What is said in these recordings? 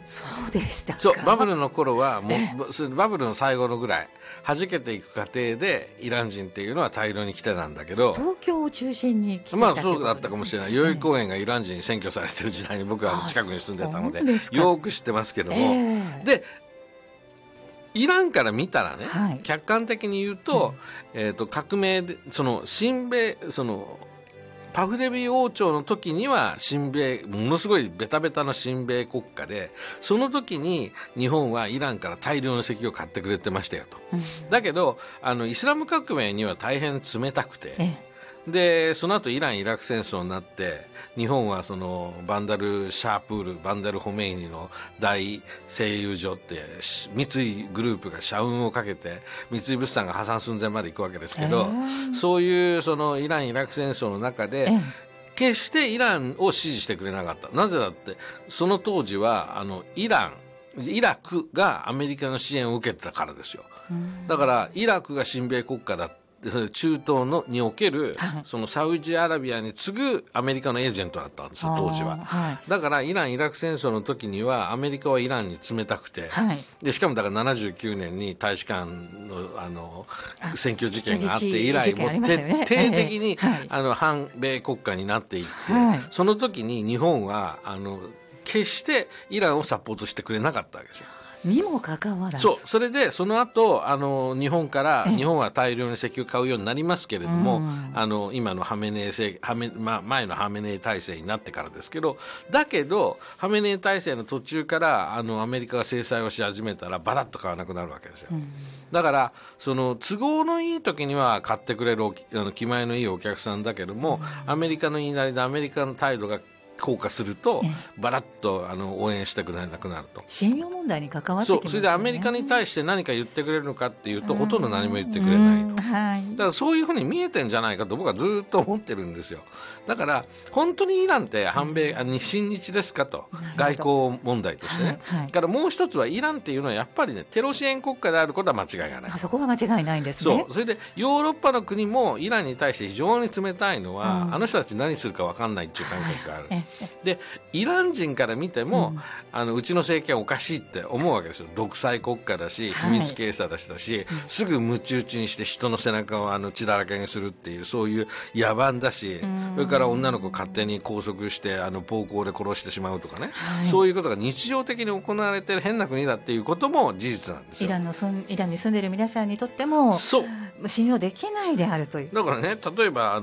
そうでしたか。 そうバブルの頃はもう、バブルの最後のぐらい弾けていく過程でイラン人っていうのは大量に来てたんだけど、 東京を中心に来てたまあそうだったかもしれない。代々木公園がイラン人に占拠されてる時代に僕は近くに住んでたのでよく知ってますけども、でイランから見たらね、客観的に言うと、革命でその親米パフレビ王朝の時には親米ものすごいベタベタの親米国家で、その時に日本はイランから大量の石油を買ってくれてましたよと、だけどイスラム革命には大変冷たくて、でその後イラン・イラク戦争になって日本はそのバンダル・シャープールバンダル・ホメイニの大製油所って三井グループが社運をかけて三井物産が破産寸前まで行くわけですけど、そういうそのイラン・イラク戦争の中で決してイランを支持してくれなかった。なぜだってその当時はイラクがアメリカの支援を受けてたからですよ。だからイラクが親米国家だって中東における、そのサウジアラビアに次ぐアメリカのエージェントだったんですよ当時は、だからイラン・イラク戦争の時にはアメリカはイランに冷たくて、でしかもだから79年に大使館の選挙事件があって以来も徹底的に反米国家になっていって、その時に日本は決してイランをサポートしてくれなかったわけですよ。 にもかかわらず、 それでその後日本は大量に石油買うようになりますけれども、今の前のハメネイ体制になってからですけど、だけどハメネイ体制の途中からアメリカが制裁をし始めたらバラッと買わなくなるわけですよ。だからその都合のいい時には買ってくれる気前のいいお客さんだけども、アメリカの言いなりでアメリカの態度が硬化するとバラッと応援したくなくなると、 信用問題に関わってきますよね。 それでアメリカに対して何か言ってくれるのかっていうとほとんど何も言ってくれないと、だからそういうふうに見えてんじゃないかと僕はずっと思ってるんですよ。だから本当にイランって反米親日ですかと、外交問題としてね、だからもう一つはイランっていうのはやっぱりねテロ支援国家であることは間違いがない。 そこは間違いないんですね。 それでヨーロッパの国もイランに対して非常に冷たいのは、あの人たち何するか分かんないっていう感覚がある、でイラン人から見ても、うちの政権はおかしいって思うわけですよ。独裁国家だし秘密警察だし、すぐムチ打ちにして人の背中を血だらけにするっていうそういう野蛮だし、それから女の子を勝手に拘束して暴行で殺してしまうとかね、そういうことが日常的に行われている変な国だっていうことも事実なんですよ。 イランに住んでいる皆さんにとっても信用できないであるという。 だからね、例えば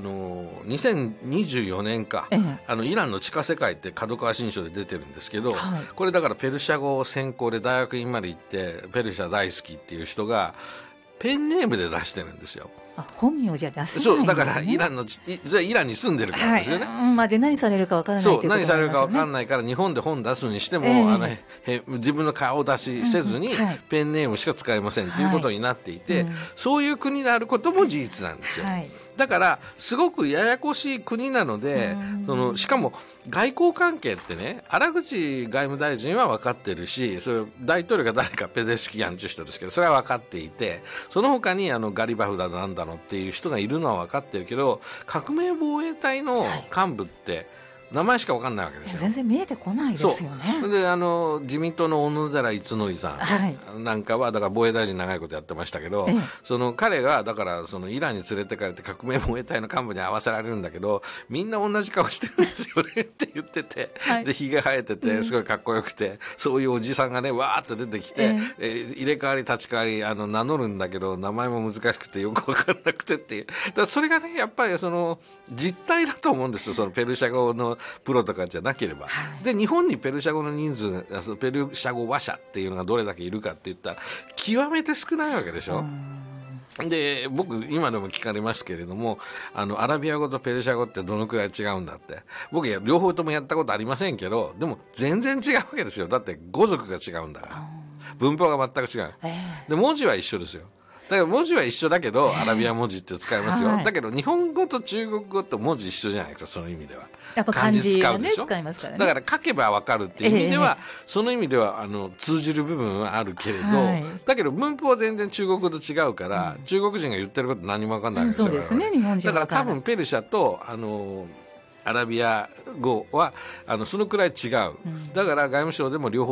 2024年か、イランの地下世界って角川新書で出てるんですけど、これだからペルシャ語専攻で大学院まで行ってペルシャ大好きっていう人がペンネームで出してるんですよ。 本名じゃ出せないんですね。 そうだからイランに住んでるからですよね、 で何されるか分からないということ何されるか分からないから日本で本出すにしても、自分の顔出しせずにペンネームしか使えませんということになっていて、そういう国であることも事実なんですよ。だからすごくややこしい国なので、しかも外交関係ってね、荒口外務大臣は分かってるし、それ大統領が誰かペゼシキヤンという人ですけどそれは分かっていて、その他にガリバフだなんだのっていう人がいるのは分かってるけど、革命防衛隊の幹部って名前しか分かんないわけですよ。 全然見えてこないですよね。 で自民党の小野寺五典さんなんかはだから防衛大臣長いことやってましたけど、その彼がだからそのイランに連れてかれて革命防衛隊の幹部に会わせられるんだけど、みんな同じ顔してるんですよねって言ってて、でひげ生えててすごいかっこよくて、そういうおじさんがねわーっと出てきて、入れ替わり立ち替わり名乗るんだけど名前も難しくてよく分からなくてっていう、だからそれがねやっぱりその実態だと思うんですよ。そのペルシャ語のプロとかじゃなければ、で日本にペルシャ語の人数ペルシャ語話者っていうのがどれだけいるかって言ったら極めて少ないわけでしょ。で僕今でも聞かれますけれども、アラビア語とペルシャ語ってどのくらい違うんだって、僕両方ともやったことありませんけど、でも全然違うわけですよ。だって語族が違うんだから、文法が全く違う、で文字は一緒ですよ。だから文字は一緒だけどアラビア文字って使いますよ、だけど日本語と中国語と文字一緒じゃないですか。その意味ではやっぱ漢字をね使いますからね。 だから書けば分かるっていう意味では、その意味では通じる部分はあるけれど、だけど文法は全然中国語と違うから、中国人が言ってること何も分かんないわけですよ、 そうですね、日本人だから多分ペルシャとアラビア語はそのくらい違う、だから外務省でも両方